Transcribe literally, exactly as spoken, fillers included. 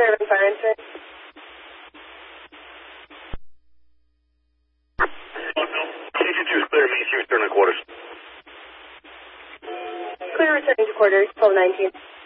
Clear fire engine. C G two is clear, V C return to quarters. Clear returning to quarters, twelve nineteen.